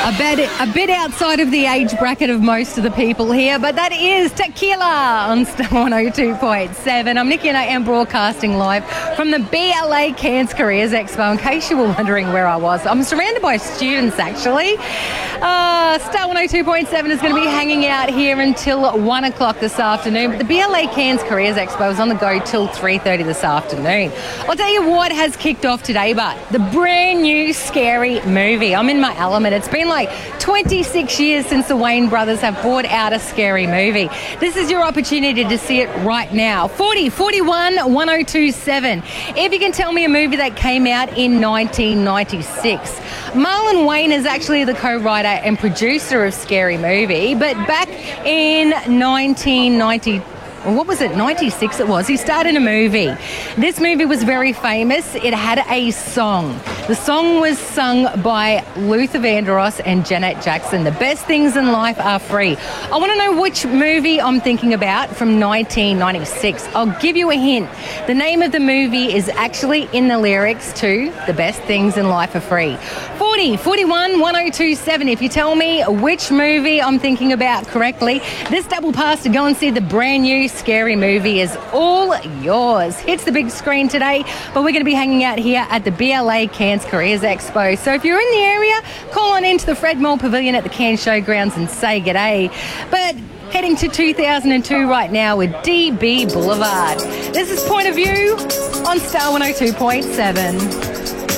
A bit outside of the age bracket of most of the people here, but that is Tequila on Star 102.7. I'm Nikki and I am broadcasting live from the BLA Cairns Careers Expo. In case you were wondering where I was, I'm surrounded by students actually. Star 102.7 is going to be hanging out here until 1 o'clock this afternoon, but the BLA Cairns Careers Expo is on the go till 3:30 this afternoon. I'll tell you what has kicked off today, but the brand new Scary Movie. I'm in my element. It's been like 26 years since the Wayne brothers have brought out a Scary Movie. This is your opportunity to see it right now. 40 41 1027. If you can tell me a movie that came out in 1996. Marlon Wayne is actually the co-writer and producer of Scary Movie, but back in 1990, what was it, 96 it was, he started a movie. This movie was very famous. It had a song. The song was sung by Luther Vandross and Janet Jackson. The best things in life are free. I want to know which movie I'm thinking about from 1996. I'll give you a hint. The name of the movie is actually in the lyrics to The Best Things in Life Are Free. 40 41 1027. If you tell me which movie I'm thinking about correctly, this double pass to go and see the brand new Scary Movie is all yours. Hits the big screen today, but we're going to be hanging out here at the BLA Cairns Careers Expo. So if you're in the area, call on into the Fred Moore Pavilion at the Cairns Showgrounds and say g'day. But heading to 2002 right now with DB Boulevard. This is Point of View on Star 102.7.